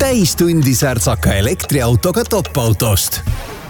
täistundi särtsaka elektriautoga top-autost.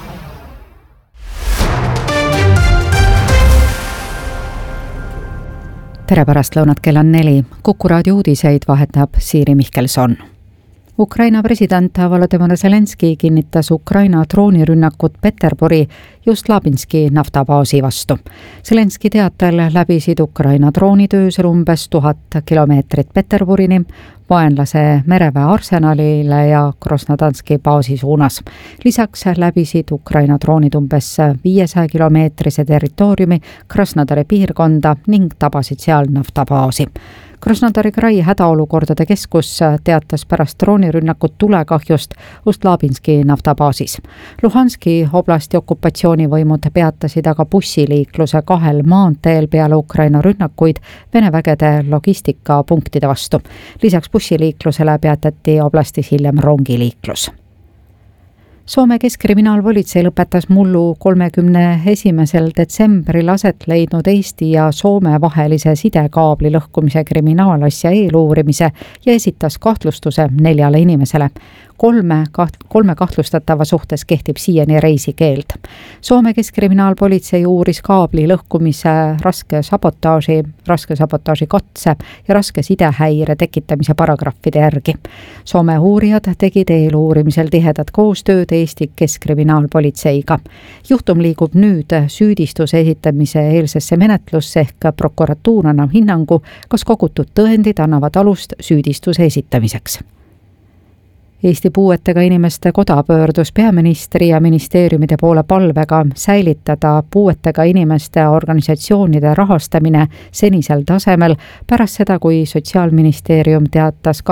Tere pärastlõunat, kell on 4. Kuku raadio uudiseid vahetab Siiri Mihkelson. Ukraina president Volodymyr Zelenski kinnitas Ukraina droonirünnakut Peterburi just Labinski naftabaasi vastu. Zelenski teatel läbisid Ukraina droonitöösel umbes 1000 kilomeetrit Peterburini, vaenlase mereväe arsenalile ja Krasnodanski baasi suunas. Lisaks läbisid Ukraina droonid umbes 500 kilomeetrise territooriumi Krasnodari piirkonda ning tabasid seal naftabaasi. Krasnodari krai hädaolukordade keskus teatas pärast droonirünnakut tulekahjust Ust-Labinski naftabaasis. Luhanski oblasti okupatsioonivõimud peatasid aga bussiliikluse 2 maanteel peale Ukraina rünnakuid Vene vägede logistikapunktide vastu. Lisaks bussiliiklusele peatati oblastis hiljem rongiliiklus. Soome keskkriminaalpolitsei lõpetas mullu 31. detsembril aset leidnud Eesti ja Soome vahelise sidekaabli lõhkumise kriminaalasja eeluurimise ja esitas kahtlustuse 4 inimesele. 3 kahtlustatava suhtes kehtib siiani reisikeeld. Soome keskkriminaalpolitsei uuris kaabli lõhkumise raske sabotaaži katse ja raske sidehäire tekitamise paragrahvide järgi. Soome uurijad tegid eeluurimisel tihedat koostööd Eesti keskkriminaalpolitseiga. Juhtum liigub nüüd süüdistuse esitamise eelsesse menetlusse ehk prokuratuur annab hinnangu, kas kogutud tõendid annavad alust süüdistuse esitamiseks. Eesti puuetega inimeste koda pöördus peaministri ja ministeeriumide poole palvega säilitada puuetega inimeste organisatsioonide rahastamine senisel tasemel pärast seda, kui Sotsiaalministeerium teatas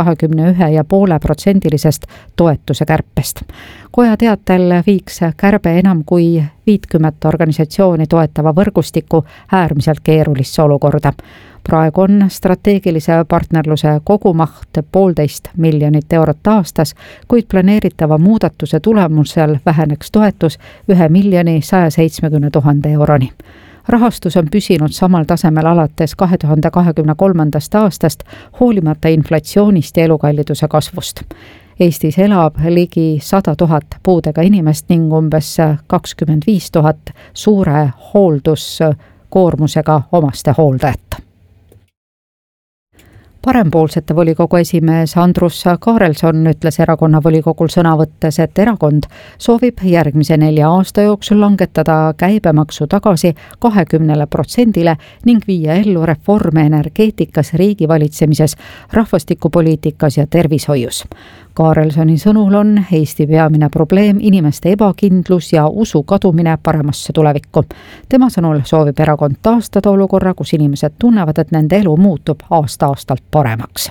21,5% toetuse kärpest. Koja teatel viiks kärbe enam kui 50 organisatsiooni toetava võrgustiku äärmiselt keerulisse olukorda. Praegu on strateegilise partnerluse kogumaht 1,5 miljonit eurot aastas, kuid planeeritava muudatuse tulemusel väheneks toetus 1,170,000 euroni. Rahastus on püsinud samal tasemel alates 2023. aastast, hoolimata inflatsioonist ja elukalliduse kasvust. Eestis elab ligi 100 000 puudega inimest ning umbes 25 000 suure hoolduskoormusega omaste hooldajat. Parempoolsete volikogu esimees Andrus Kaarelson ütles erakonna volikogul sõna võttes, et erakond soovib järgmise 4 aasta jooksul langetada käibemaksu tagasi 20% ning viia ellu reforme energeetikas, riigivalitsemises, rahvastikupoliitikas ja tervishoius. Kaarelsoni sõnul on Eesti peamine probleem inimeste ebakindlus ja usu kadumine paremasse tulevikku. Tema sõnul soovib erakond taastada olukorra, kus inimesed tunnevad, et nende elu muutub aasta-aastalt paremaks.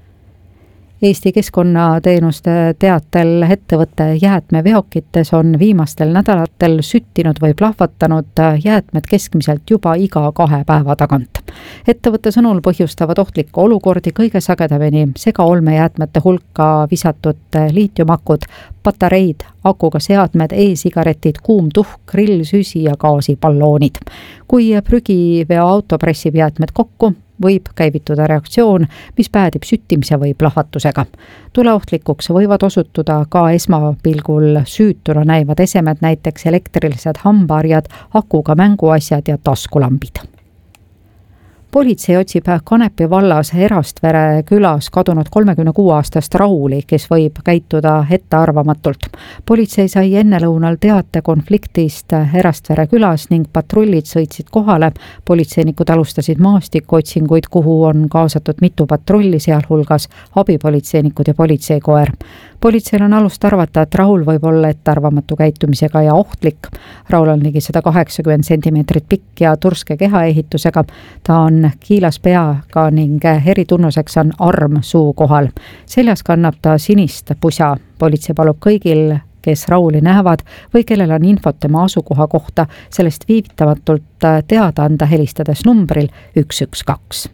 Eesti keskkonnateenuste teatel ettevõtte jäätmeveokites on viimastel nädalatel süttinud või plahvatanud jäätmed keskmiselt juba iga 2 päeva tagant. Ettevõtte sõnul põhjustavad ohtlikku olukordi kõige sagedamini segaolmejäätmete hulka visatud liitiumakud, patareid, akuga seadmed, e-sigaretid, kuumtuhk, grillsüsi ja gaasipalloonid. Kui prügiveoauto pressib jäätmed kokku, võib käivituda reaktsioon, mis päädib süttimise või plahvatusega. Tuleohtlikuks võivad osutuda ka esmapilgul süütuna näivad esemed, näiteks elektrilised hambaharjad, akuga mänguasjad ja taskulambid. Politsei otsib Kanepi vallas Erastvere külas kadunud 36-aastast Rauli, kes võib käituda ettearvamatult. Politsei sai ennelõunal teate konfliktist Erastvere külas ning patrullid sõitsid kohale. Politseinikud alustasid maastikuotsinguid, kuhu on kaasatud mitu patrulli, sealhulgas abipolitseinikud ja politseikoer. Politseil on alust arvata, et Raul võib olla ettearvamatu käitumisega ja ohtlik. Raul on ligi 180 centimeetrit pikk ja turske kehaehitusega. Ta on kiilas peaga ning eritunnuseks on arm suu kohal. Seljas kannab ta sinist pusa. Politsei palub kõigil, kes Rauli näevad või kellel on infot tema asukoha kohta, sellest viivitamatult teada anda helistades numbril 112.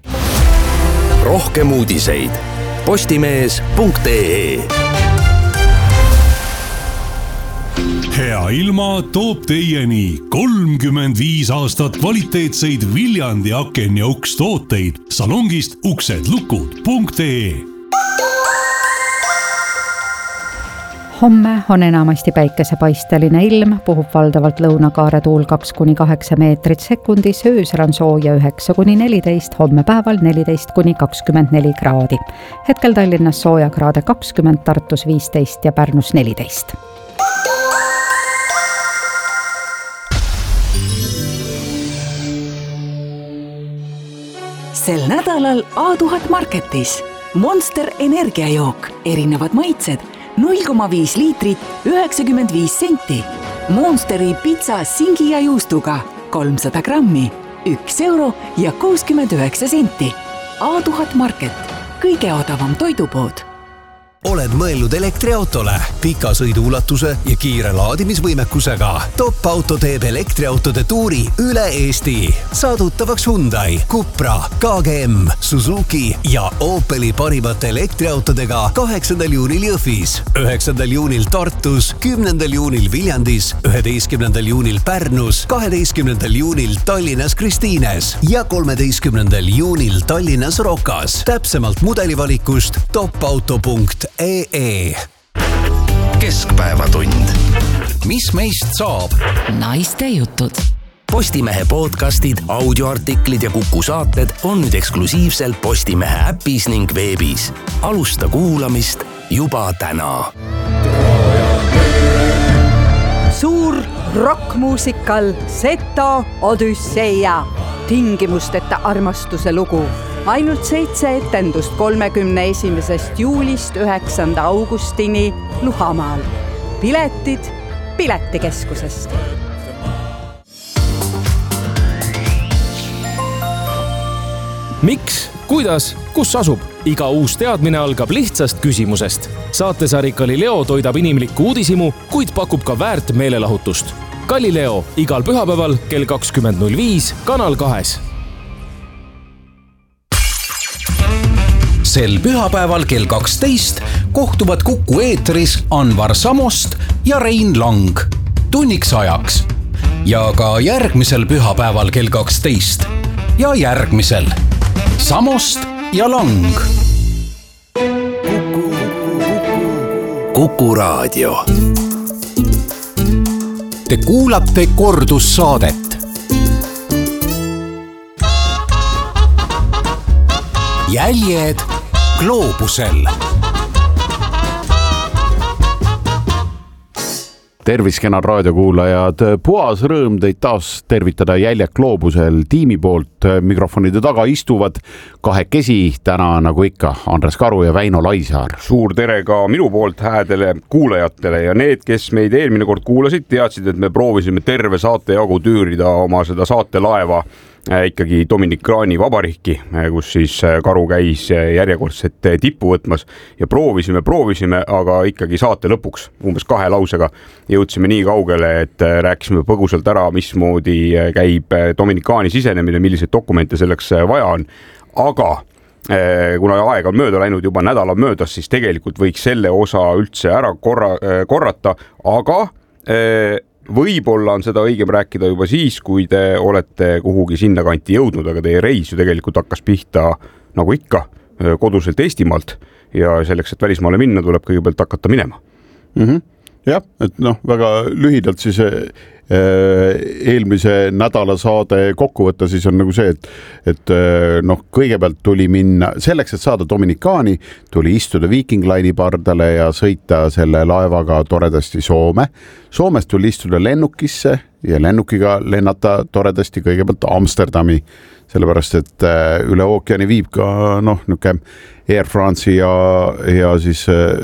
Rohkem uudiseid postimees.ee. Hea ilma toob teieni 35 aastat kvaliteetseid Viljandi aken ja uks tooteid salongist uksedlukud.ee. Homme on enamasti päikesepaisteline ilm, puhub valdavalt lõunakaare tuul 2-8 meetrit sekundis, öösel on sooja 9-14, homme päeval 14-24 kraadi. Hetkel Tallinnas sooja kraade 20, Tartus 15 ja Pärnus 14. Sel nädalal A1000 Marketis Monster energiajook, erinevad maitsed, 0,5 liitrit, 95 senti. Monsteri pitsa singi ja juustuga 300 grammi, 1 euro ja 69 senti. A1000 Market, kõige odavam toidupood. Oled mõelnud elektriautole, pika sõiduulatuse ja kiire laadimisvõimekusega. Top Auto teeb elektriautode tuuri üle Eesti. Saadutavaks Hyundai, Cupra, KGM, Suzuki ja Opeli parimate elektriautodega 8. juunil Jõhvis, 9. juunil Tartus, 10. juunil Viljandis, 11. juunil Pärnus, 12. juunil Tallinnas Kristiines ja 13. juunil Tallinnas Rokas. Täpsemalt mudelivalikust topauto.ee. Keskpäevatund. Mis meist saab? Naiste jutud. Postimehe podcastid, audioartiklid ja Kuku saated on nüüd eksklusiivselt Postimehe äpis ning veebis. Alusta kuulamist juba täna. Suur rockmuusikal Seto Odüsseia. Tingimusteta armastuse lugu. Ainult 7 etendust 31. juulist 9. augustini Luhamaal. Piletid Piletikeskusest. Miks, kuidas, kus asub? Iga uus teadmine algab lihtsast küsimusest. Saatesari Galileo toidab inimlikku uudisimu, kuid pakub ka väärt meelelahutust. Galileo igal pühapäeval kell 20.05 Kanal 2. Sel pühapäeval kell 12 kohtuvad Kuku eetris Anvar Samost ja Rein Lang. Tunniks ajaks. Ja ka järgmisel pühapäeval kell 12. Ja järgmisel. Samost ja Lang. Kuku Raadio. Te kuulate kordussaadet. Jäljed gloobusel. Tervis, kenad raadiokuulajad, puhas rõõm teid taas tervitada Jäljed gloobusel tiimi poolt. Mikrofonide taga istuvad kahekesi täna nagu ikka Andres Karu ja Väino Laisaar. Suur tere ka minu poolt häädele kuulajatele ja need, kes meid eelmine kord kuulasid, teadsid, et me proovisime terve saate jagu tüürida oma seda saatelaeva ikkagi Dominikaani vabariiki, kus siis Karu käis järjekordset tippu võtmas ja proovisime, aga ikkagi saate lõpuks umbes 2 lausega jõudsime nii kaugele, et rääkisime põgusalt ära, mismoodi käib Dominikaani sisenemine, milliseid dokumente selleks vaja on, aga kuna aeg on mööda läinud, juba nädal on möödas, siis tegelikult võiks selle osa üldse ära korrata, aga võib-olla on seda õigem rääkida juba siis, kui te olete kuhugi sinna kanti jõudnud, aga teie reis ju tegelikult hakkas pihta nagu ikka koduselt Eestimaalt ja selleks, et välismaale minna, tuleb kõigepealt hakata minema. Jah, et väga lühidalt siis eelmise nädala saade kokkuvõtta siis on nagu see, et kõigepealt tuli minna, selleks, et saada Dominikaani, tuli istuda Viking Line'i pardale ja sõita selle laevaga toredasti Soome. Soomest tuli istuda lennukisse ja lennukiga lennata toredasti kõigepealt Amsterdami, sellepärast, et üle ookeani viib ka Air France'i ja siis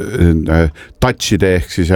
Dutchide ehk siis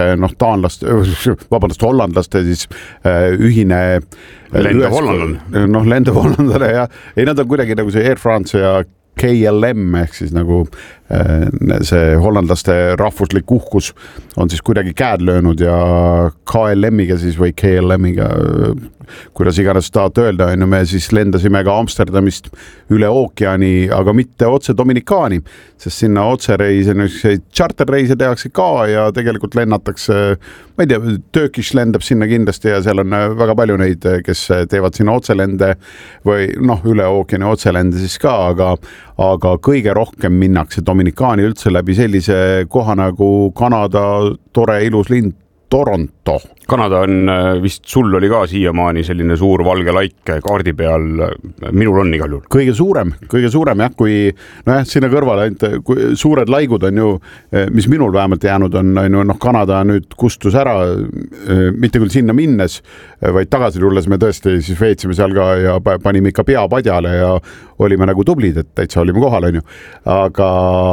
hollandlaste siis ühine lendav hollandlane. Lendav hollandlane ja nad on kuidagi nagu see Air France ja KLM ehk siis nagu see hollandlaste rahvuslik uhkus on siis kuidagi käed löönud ja KLM-iga siis või KLM-iga, kuidas iganes tahate öelda, me siis lendasime ka Amsterdamist üle ookeani, aga mitte otse Dominikaani, sest sinna otsereise, charterreise tehakse ka ja tegelikult lennatakse, ma ei tea, Turkish lendab sinna kindlasti ja seal on väga palju neid, kes teevad sinna otselende või üle ookeani otselende siis ka, aga kõige rohkem minnakse Dominikaani üldse läbi sellise koha nagu Kanada tore ilus linn Toronto. Kanada on vist, sul oli ka siiamaani selline suur valge laik kaardi peal, minul on igal juhul. Kõige suurem jah, kui sinna kõrvale ainult suured laigud on ju, mis minul vähemalt jäänud on ju, Kanada nüüd kustus ära, mitte küll sinna minnes, vaid tagasi tulles me tõesti siis veetsime seal ka ja panime ikka pea padjale ja olime nagu tublid, et täitsa olime kohal, on ju. Aga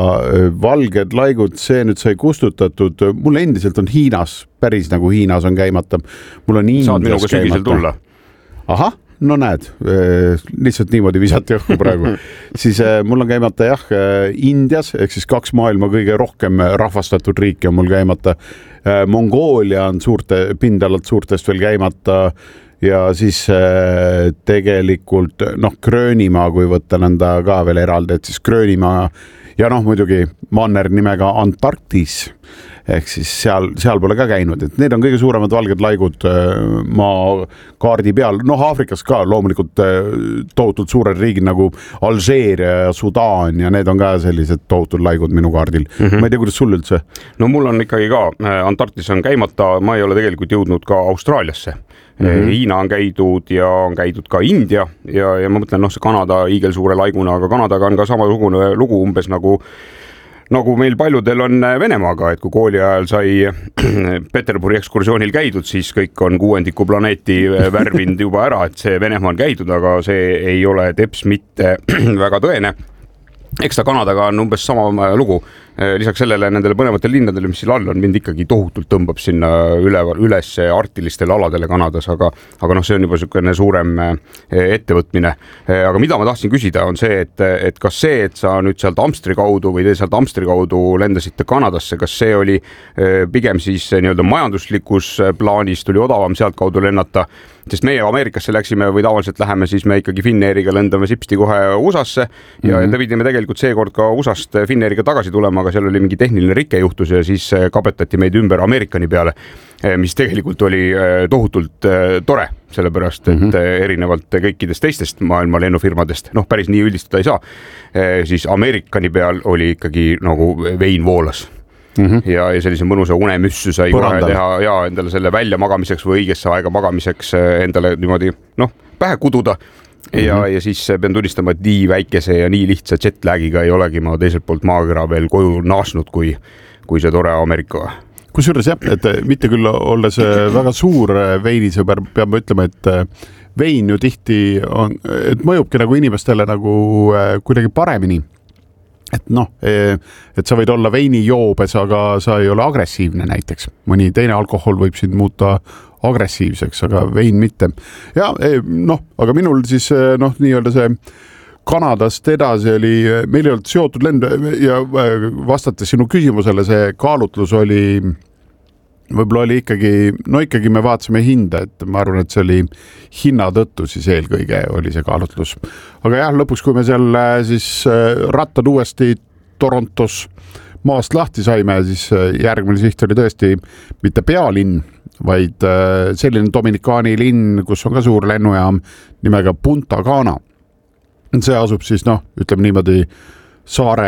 valged laigud, see nüüd sai kustutatud, mul endiselt on Hiinas, päris nagu Hiinas on käimata. Mul on Indias saad minuga sügisel tulla. Ahah, no näed, lihtsalt niimoodi visati õhku praegu. Siis mul on käimata jah, Indias, ehk siis 2 maailma kõige rohkem rahvastatud riiki on mul käimata. Mongoolia on pindalalt suurtest veel käimata ja siis tegelikult Gröönimaa, kui võtta nõnda ka veel eraldi, et siis Gröönimaa ja muidugi manner nimega Antarktis. Ehk siis seal pole ka käinud, et need on kõige suuremad valged laigud maa kaardi peal. Aafrikas ka loomulikult tohutult suured riigid nagu Alžeeria ja Sudaan ja need on ka sellised tohutud laigud minu kaardil. Ma ei tea, kuidas sul üldse? No mul on ikkagi ka, Antarktis on käimata, ma ei ole tegelikult jõudnud ka Austraaliasse. Hiina on käidud ja on käidud ka India ja ma mõtlen, see Kanada hiigel suure laiguna, aga Kanadaga on ka samasugune lugu umbes nagu meil paljudel on Venemaaga, et kui kooli ajal sai Peterburi ekskursioonil käidud, siis kõik on 6. planeeti värvinud juba ära, et see Venemaa on käidud, aga see ei ole teps mitte väga tõene. Eks ta Kanadaga on umbes sama lugu. Lisaks sellele nendele põnevatele linnadele, mis siin all on, mind ikkagi tohutult tõmbab sinna üles artilistele aladele Kanadas, aga see on juba niisugune suurem ettevõtmine. Aga mida ma tahtsin küsida on see, et kas see, et sa nüüd sealt Amstri kaudu või te sealt Amstri kaudu lendasite Kanadasse, kas see oli pigem siis nii-öelda majanduslikus plaanis, tuli odavam sealt kaudu lennata, sest meie Ameerikasse läksime või tavaliselt läheme, siis me ikkagi Finnairiga lendame sipsti kohe USA-sse ja te pidime tegelikult seekord ka USA-st Finnairiga tagasi tulema, aga seal oli mingi tehniline rike juhtus ja siis kapetati meid ümber Ameerikani peale, mis tegelikult oli tohutult tore, sellepärast, et erinevalt kõikidest teistest maailma lennufirmadest, päris nii üldistada ei saa, siis Ameerikani peal oli ikkagi nagu vein voolas. Ja sellise mõnusa unemüssü sai kohe teha ja endale selle välja magamiseks või õigesse aega magamiseks endale niimoodi pähe kududa ja siis pean tunnistama, et nii väikese ja nii lihtsa jetlag'iga ei olegi ma teiselt poolt maakera veel koju naasnud, kui see tore Ameerika. Kusjuures jah, et mitte küll olles väga suur veinisõber, peab ma ütlema, et vein ju tihti on, et mõjubki nagu inimestele nagu kuidagi paremini. Et et sa võid olla veini joobes, aga sa ei ole agressiivne näiteks. Mõni teine alkohol võib sind muuta agressiivseks, aga vein mitte. Ja aga minul siis nii-öelda see Kanadast edasi oli, meil ei olnud seotud lend ja vastates sinu küsimusele, see kaalutlus oli, võib-olla oli ikkagi me vaatasime hinda, et ma arvan, et see oli hinna tõttu siis eelkõige oli see kaalutlus. Aga jah, lõpuks, kui me seal siis rattad uuesti Torontos maast lahti saime, siis järgmine siht oli tõesti mitte pealinn, vaid selline Dominikaani linn, kus on ka suur lennujaam nimega Punta Cana. See asub siis, ütleme niimoodi saare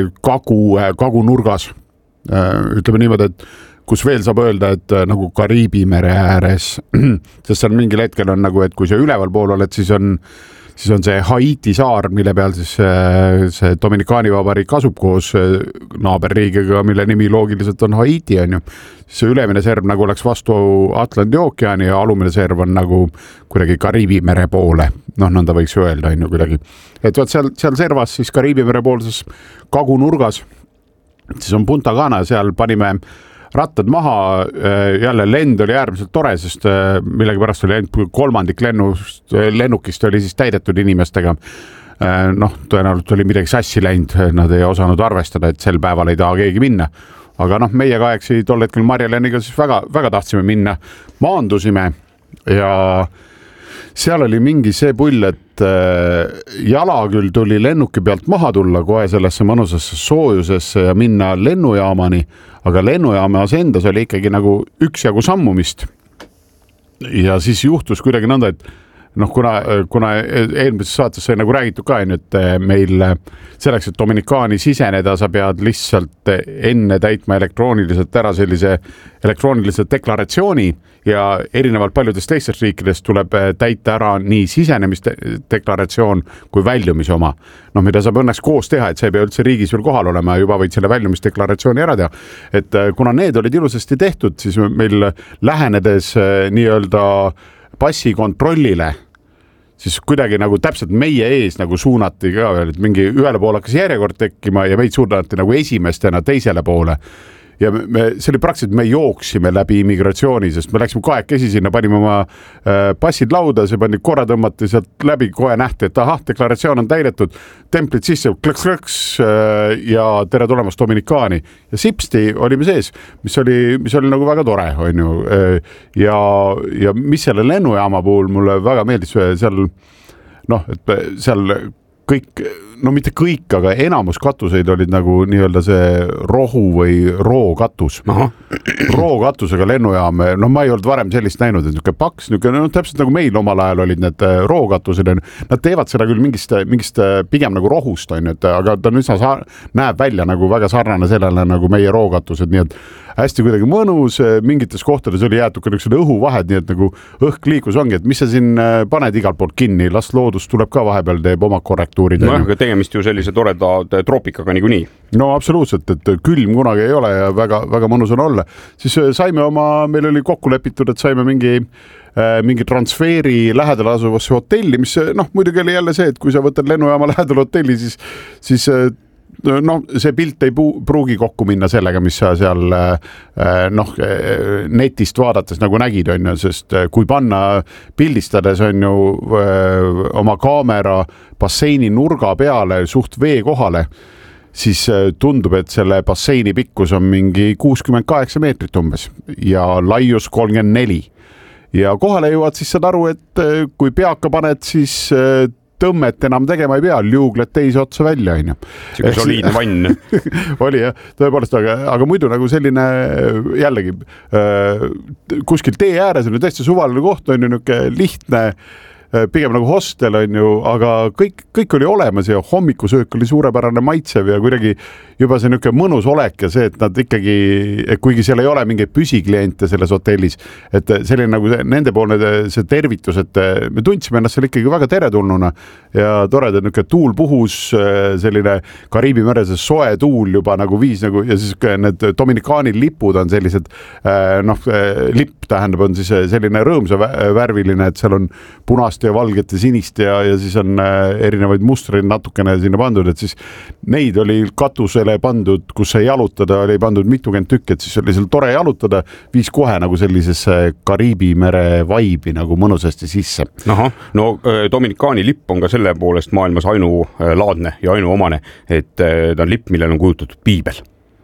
kagunurgas. Ütleme niimoodi, et kus veel saab öelda, et nagu Kariibi mere ääres, sest seal mingil hetkel on nagu, et kui sa üleval pool oled, siis on see Haiti saar, mille peal siis see Dominikaani vabariik asub koos naaberriigiga, mille nimi loogiliselt on Haiti, on ju. See ülemine serv nagu oleks vastu Atlandi ookeani ja alumine serv on nagu kuidagi Kariibi mere poole. Nõnda võiks ju öelda, on ju kuidagi. Et seal servas siis Kariibi mere poolses kagunurgas, siis on Punta Cana ja seal panime rattad maha, jälle lend oli äärmiselt tore, sest millegipärast oli ainult 3 lennukist oli siis täidetud inimestega. Tõenäoliselt oli midagi sassi läinud, nad ei osanud arvestada, et sel päeval ei taha keegi minna. Aga meie kaheksid tol hetkel Marja-Leniga siis väga, väga tahtsime minna. Maandusime ja seal oli mingi see pull, et jala küll tuli lennuki pealt maha tulla kohe sellesse mõnusasse soojusesse ja minna lennujaamani, aga lennujaamas endas oli ikkagi nagu üksjagu sammumist. Ja siis juhtus kuidagi nõnda, et kuna eelmises saates sai nagu räägitud ka, et meil selleks, et Dominikaani siseneda, sa pead lihtsalt enne täitma elektrooniliselt ära sellise elektroonilise deklaratsiooni ja erinevalt paljudest teistest riikidest tuleb täita ära nii sisenemisdeklaratsioon kui väljumise oma. Mida saab õnneks koos teha, et see ei pea üldse riigis veel kohal olema ja juba võid selle väljumisdeklaratsiooni ära teha. Et kuna need olid ilusasti tehtud, siis meil lähenedes nii-öelda passikontrollile, siis kuidagi nagu täpselt meie ees nagu suunati ka veel, et mingi ühele poole hakkas järjekord tekkima ja meid suunati nagu esimestena teisele poole. Ja see oli praktiliselt, me jooksime läbi immigratsiooni, sest me läksime kahekesi sinna, panime oma passid lauda, see pandi korra tõmmati sealt läbi, kohe nähti, et deklaratsioon on täidetud, templid sisse, klõks ja tere tulemast Dominikaani. Ja sipsti olime sees, mis oli nagu väga tore, on ju. Ja mis selle lennujaama puhul mulle väga meeldis seal, et seal kõik, mitte kõik, aga enamus katuseid olid nagu nii-öelda see rohu või rookatus. Rookatusega lennujaam, ma ei olnud varem sellist näinud, et niisugune paks, täpselt nagu meil omal ajal olid need rookatused. Nad teevad seda küll mingist pigem nagu rohust, aga ta näeb välja nagu väga sarnane sellele nagu meie rookatused, nii et hästi kuidagi mõnus, mingites kohtades oli jäetud ka niisugused õhuvahed, nii et nagu õhk liikus ongi, et mis sa siin paned igalt poolt kinni, las loodus tuleb ka vahepeal, teeb oma korrektuurid. Aga tegemist ju sellise toreda troopikaga niikuinii. No absoluutselt, et külm kunagi ei ole ja väga, väga mõnus on olla. Siis saime meil oli kokku lepitud, et saime mingi transfeeri lähedal asuvasse hotelli, mis muidugi oli jälle see, et kui sa võtad lennujaama lähedal hotelli, siis see pilt ei pruugi kokku minna sellega, mis sa seal netist vaadates nagu nägid, on ju, sest kui panna pildistades on ju oma kaamera basseini nurga peale suht vee kohale, siis tundub, et selle basseini pikkus on mingi 68 meetrit umbes ja laius 34. Ja kohale jõuad, siis saad aru, et kui peaka paned, siis tõmmet enam tegema ei pea, liugled teise otsa välja, on ju. Siuke soliidne vann. Oli jah, tõepoolest, aga muidu nagu selline jällegi kuskil tee ääres on ju täiesti suvaline koht, on ju niuke lihtne, pigem nagu hostel on ju, aga kõik oli olemas ja hommikusöök oli suurepärane maitsev ja kuidagi juba see niuke mõnus olek ja see, et nad ikkagi, kuigi seal ei ole mingeid püsikliente selles hotellis, et selline nagu nende poolne see tervitus, et me tundsime ennast seal ikkagi väga teretulnuna ja toreda niuke tuul puhus, selline Kariibi mere soe tuul juba nagu viis nagu ja siis need Dominikaani lipud on sellised, lipp tähendab, on siis selline rõõmsa värviline, et seal on punast ja valget ja sinist ja siis on erinevaid mustreid natukene sinna pandud, et siis neid oli katusele pandud, kus sai jalutada, oli pandud mitukümmend tükki, et siis oli seal tore jalutada, viis kohe nagu sellisesse Kariibi mere vaibi nagu mõnusasti sisse. Dominikaani lipp on ka selle poolest maailmas ainulaadne ja ainuomane, et ta on lipp, millel on kujutatud piibel.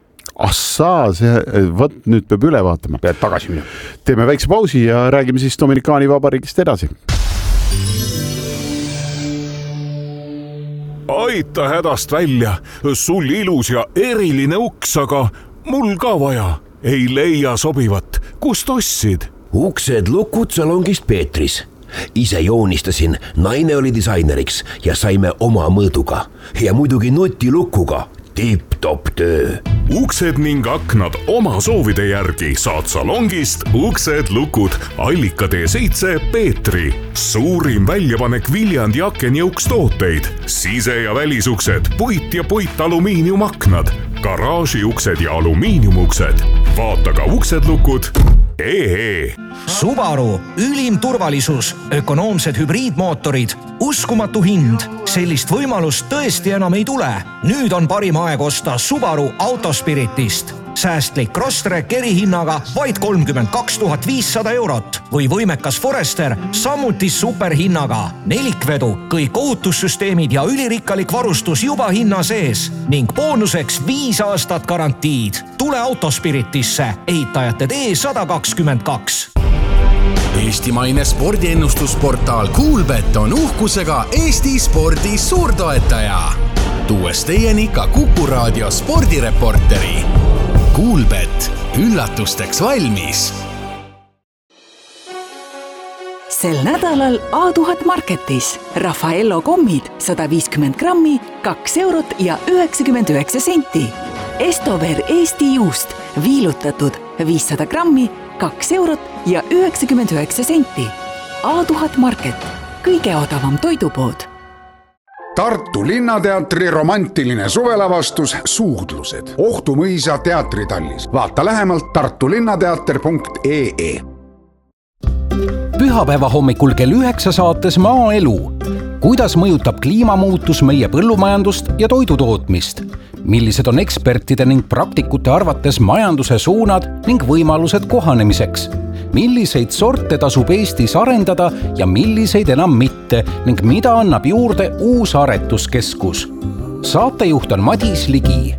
Võt nüüd peab üle vaatama. Pead tagasi minema. Teeme väikse pausi ja räägime siis Dominikaani vabariigist edasi. Aita hädast välja, sul ilus ja eriline uks, aga mul ka vaja. Ei leia sobivat, kust ostsid? Uksed lukud salongist Peetris. Ise joonistasin, naine oli disaineriks ja saime oma mõõduga ja muidugi nutilukuga. Tipp-top töö. Uksed ning aknad oma soovide järgi saad salongist uksed lukud Allika T7 Peetri. Suurim väljapanek Viljandi akenjõuks tooteid. Sise- ja välisuksed, puit ja puitalumiiniumaknad, garaažiuksed ja alumiiniumuksed. Vaata ka uksed lukud. Subaru, ülim turvalisus, ökonoomsed hübriidmootorid, uskumatu hind. Sellist võimalust tõesti enam ei tule. Nüüd on parim aeg osta Subaru Autospiritist. Säästlik Crosstrek erihinnaga vaid 32 500 eurot või võimekas Forester samuti superhinnaga. Nelikvedu, kõik ohutussüsteemid ja ülirikkalik varustus juba hinna sees ning boonuseks 5 aastat garantiid. Tule Autospiritisse, ehitajate tee 122. Eestimaine spordiennustusportaal Kuulbet on uhkusega Eesti spordi suurtoetaja. Tuues teieni ka Kuku Raadio spordireporteri. Kuulbet, üllatusteks valmis. sel nädalal A1000 Marketis. Raffaello kommid 150 grammi, 2 eurot ja 99 senti. Estover Eesti juust viilutatud 500 grammi, 2 eurot ja 99 senti. A1000 Market, kõige odavam toidupood. Tartu Linnateatri romantiline suvelavastus Suudlused. Ohtu mõisa teatritallis. Vaata lähemalt tartulinnateater.ee. Pühapäeva hommikul kell 9 saates Maaelu. Kuidas mõjutab kliimamuutus meie põllumajandust ja toidutootmist? Millised on ekspertide ning praktikute arvates majanduse suunad ning võimalused kohanemiseks? Milliseid sorte tasub Eestis arendada ja milliseid enam mitte ning mida annab juurde uus aretuskeskus? Saatejuht on Madis Ligi.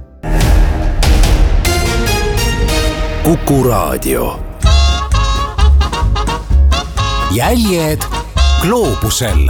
Kuku Raadio. Jäljed gloobusel.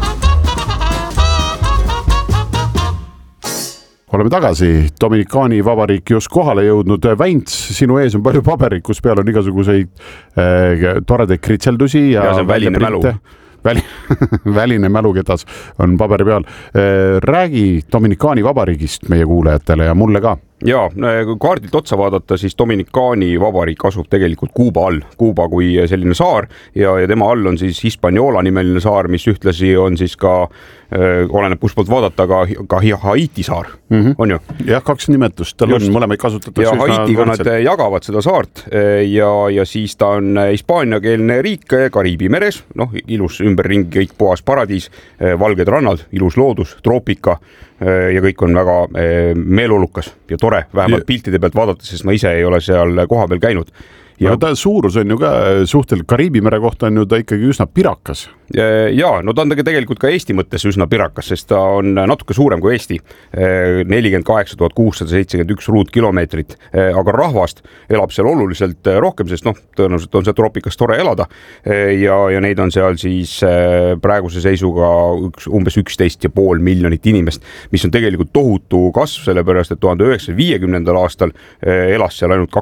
Oleme tagasi. Dominikaani vabariik just kohale jõudnud. Vänts, sinu ees on palju paberit, kus peal on igasuguseid toredaid kritseldusi. Ja see on väline mälu. Väline mäluketas on paberi peal. Räägi Dominikaani vabariigist meie kuulajatele ja mulle ka. Ja, kui kaardilt otsa vaadata, siis Dominikaani vabariik asub tegelikult Kuuba all. Kuuba kui selline saar ja tema all on siis Hispaniola nimeline saar, mis ühtlasi on siis ka, oleneb kus poolt vaadata, ka Haiti saar, on ju? Jah, 2 nimetust, tal on mõlemaid kasutatakse. Ja Haitiga nad jagavad seda saart ja siis ta on hispaaniakeelne riik Kariibi meres, ilus ümberringi, kõik puhas paradiis, valged rannad, ilus loodus, troopika ja kõik on väga meeleolukas ja tore, vähemalt piltide pealt vaadata, sest ma ise ei ole seal koha peal käinud. Ja ta suurus on ju ka suhteliselt Kariibi mere kohta on ju ta ikkagi üsna pirakas. Ja, no ta on tegelikult ka Eesti mõttes üsna pirakas, sest ta on natuke suurem kui Eesti. 48 671 ruutkilomeetrit, aga rahvast elab seal oluliselt rohkem, sest tõenäoliselt on seal troopikas tore elada ja neid on seal siis praeguse seisuga umbes 11,5 miljonit inimest, mis on tegelikult tohutu kasv, sellepärast et 1950. aastal elas seal ainult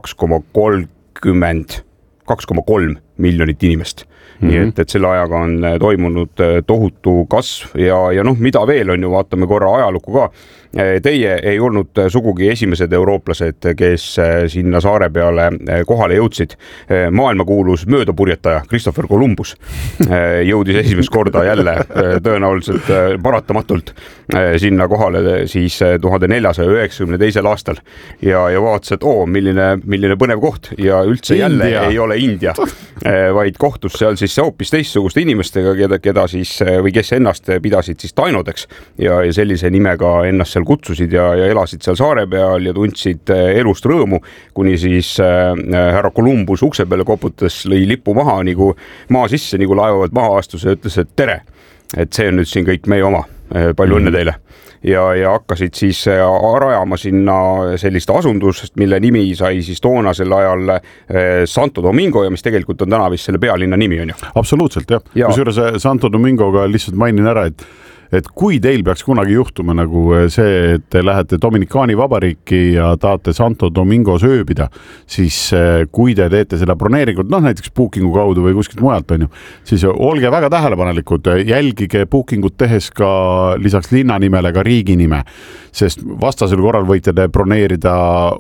2,3 miljonit inimest. Nii et selle ajaga on toimunud tohutu kasv ja mida veel on ju, vaatame korra ajalukku ka. Teie ei olnud sugugi esimesed eurooplased, kes sinna saare peale kohale jõudsid. Maailmakuulus möödapurjetaja Christopher Columbus jõudis esimest korda jälle tõenäoliselt paratamatult sinna kohale siis 1492. aastal ja vaatas, et milline põnev koht ja üldse jälle ei ole India, vaid kohtus seal siis hoopis teistsuguste inimestega, keda siis või kes ennast pidasid siis tainodeks ja sellise nimega ennast seal kutsusid ja elasid seal saare peal ja tundsid elust rõõmu, kuni siis härra Columbus ukse peale koputas, lõi lipu maha nagu maa sisse, nagu laevavad maha astus ja ütles, et tere, et see on nüüd siin kõik meie oma, palju õnne teile. Ja hakkasid siis rajama sinna sellist asundust, mille nimi sai siis toonasel ajal Santo Domingo ja mis tegelikult on täna vist selle pealinna nimi on ju. Absoluutselt jah. Kusjuures Santo Domingoga lihtsalt mainin ära, et kui teil peaks kunagi juhtuma nagu see, et te lähete Dominikaani vabariiki ja tahate Santo Domingos ööbida, siis kui te teete selle broneeringut, näiteks Bookingu kaudu või kuskilt mujalt on ju, siis olge väga tähelepanelikud, jälgige Bookingut tehes ka lisaks linna nimele ka riigi nime, sest vastasel korral võite te broneerida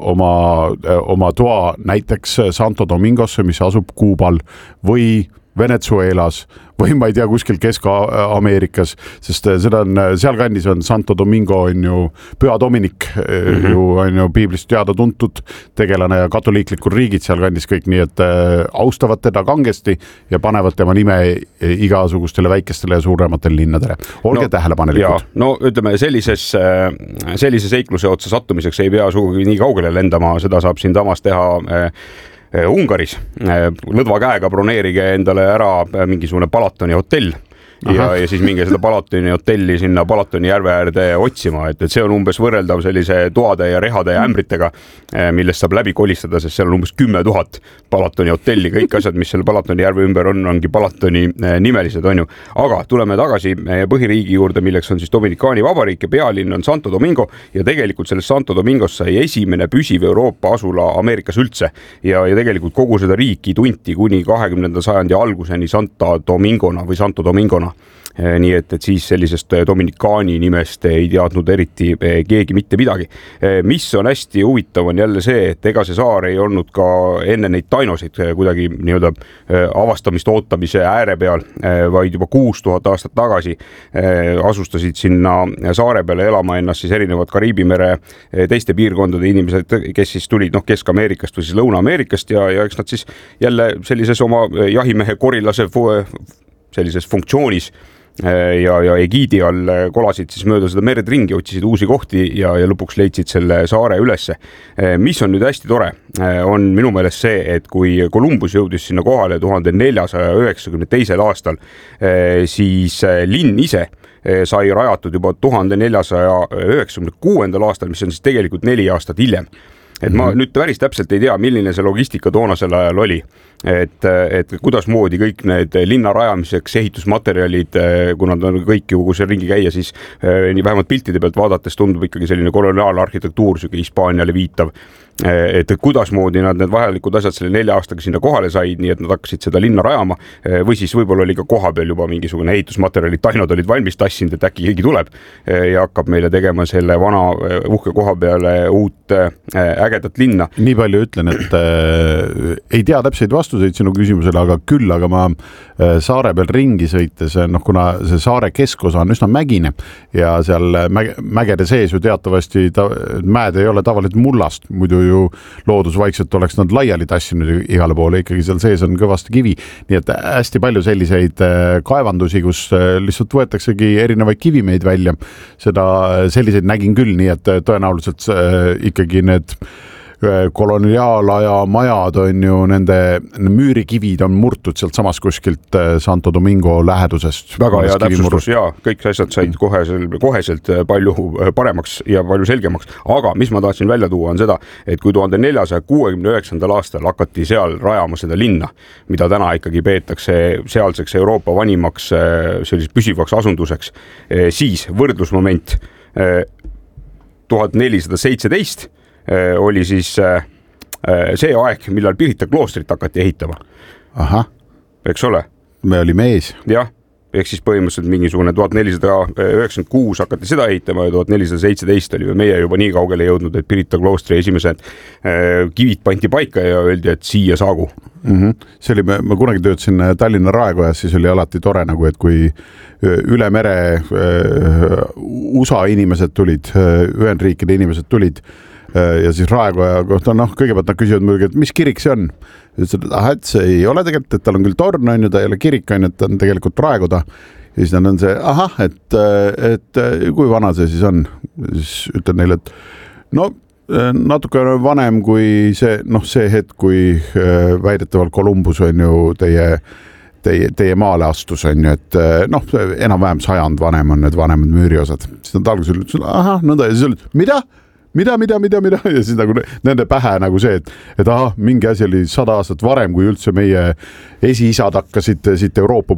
oma toa näiteks Santo Domingosse, mis asub Kuubal või Venezuelas või ma ei tea kuskil Kesk-Ameerikas, sest seda on, seal kandis on Santo Domingo on ju Püha Dominik, ju on ju piiblist teada tuntud tegelane ja katoliiklikud riigid seal kandis kõik, nii et austavad teda kangesti ja panevad tema nime igasugustele väikestele ja suurematele linnadele. Olge tähelepanelikud. No ütleme, sellise seikluse otsa sattumiseks ei pea sugugi nii kaugele lendama, seda saab siin tamas teha Ungaris. Lõdva käega broneerige endale ära mingisugune Palatoni hotell ja siis minge seda Palatoni hotelli sinna Palatoni järve äärde otsima, et see on umbes võrreldav sellise toade ja rehade ja ämbritega, millest saab läbi kolistada, sest seal on umbes 10 000 Palatoni hotelli, kõik asjad, mis selle Palatoni järve ümber ongi Palatoni nimelised, on ju. Aga tuleme tagasi põhiriigi juurde, milleks on siis Dominikaani Vabariik ja pealinn on Santo Domingo ja tegelikult sellest Santo Domingos sai esimene püsiv Euroopa asula Ameerikas üldse ja tegelikult kogu seda riiki tunti kuni 20. sajandi alguseni Santo Domingona. Nii et siis sellisest Dominikaani nimest ei teadnud eriti keegi mitte midagi. Mis on hästi huvitav on jälle see, et ega see saar ei olnud ka enne neid tainosid kuidagi nii-öelda avastamist ootamise ääre peal, vaid juba 6000 aastat tagasi asustasid sinna saare peale elama ennast siis erinevad Kariibi mere teiste piirkondade inimesed, kes siis tulid Kesk-Ameerikast või siis Lõuna-Ameerikast ja eks nad siis jälle sellises oma jahimehe korilase sellises funktsioonis ja egiidi all kolasid siis mööda seda merd ringi, otsisid uusi kohti ja lõpuks leidsid selle saare ülesse. Mis on nüüd hästi tore, on minu meelest see, et kui Columbus jõudis sinna kohale 1492. aastal, siis linn ise sai rajatud juba 1496. aastal, mis on siis tegelikult 4 aastat hiljem. Et ma nüüd päris täpselt ei tea, milline see logistika toonasel ajal oli, et kuidas moodi kõik need linna rajamiseks ehitusmaterjalid, kui nad on kõik ju, kui see ringi käia, siis nii vähemalt piltide pealt vaadates tundub ikkagi selline koloniaalarhitektuur, selline Hispaaniale viitav, et kuidas moodi nad need vajalikud asjad selle 4 aastaga sinna kohale said, nii et nad hakkasid seda linna rajama või siis võib-olla oli ka koha peal juba mingisugune ehitusmaterjalid, tainod olid valmis tassinud, et äkki keegi tuleb ja hakkab meile tegema selle vana uhke koha peale uut ägedat linna. Nii palju ütlen, et ei tea täpseid vastuseid sinu küsimusele, aga ma saare peal ringi sõites, kuna see saare keskosa on üsna mägine ja seal mägede sees ju teatavasti mäed ei ole tavaliselt mullast, muidu ju loodus vaikselt oleks nad laiali tassinud igale poole, ikkagi seal sees on kõvasti kivi, nii et hästi palju selliseid kaevandusi, kus lihtsalt võetaksegi erinevaid kivimeid välja, selliseid nägin küll, nii et tõenäoliselt ikkagi need koloniaalaja majad on ju, nende müürikivid on murtud sealt samas kuskilt Santo Domingo lähedusest. Väga hea täpsustus ja kõik asjad said koheselt palju paremaks ja palju selgemaks, aga mis ma tahtsin välja tuua on seda, et kui 1469. aastal hakati seal rajama seda linna, mida täna ikkagi peetakse sealseks Euroopa vanimaks selliseks püsivaks asunduseks, siis võrdlusmoment 1417 oli siis see aeg, millal Pirita kloostrit hakati ehitama. Aha. Eks ole? Me olime ees. Jah, ehk siis põhimõtteliselt mingisugune 1496 hakati seda ehitama ja 1417 oli meie juba nii kaugele jõudnud, et Pirita kloostri esimesed kivid pandi paika ja öeldi, et siia saagu. See oli, ma kunagi töötasin Tallinna Raekojas, siis oli alati tore, nagu, et kui üle mere USA inimesed tulid, Ühendriikide inimesed tulid ja siis Raekoja kohta, kõigepealt nad küsivad muidugi, et mis kirik see on? Et see ei ole tegelikult, et tal on küll torn, on ju, ta ei ole kirik, on ju, et ta on tegelikult Raekoda. Ja siis on see, et kui vana see siis on? Siis ütlen neile, et natuke vanem kui see hetk, kui väidetavalt Columbus on ju teie maale astus, on ju, et enam-vähem 100 vanem on need vanemad müüriosad. Siis nad alguses ütlesid, nõnda ja siis olid, mida ja siis nagu nende pähe nagu see, et mingi asi oli 100 aastat varem, kui üldse meie esiisad hakkasid siit Euroopa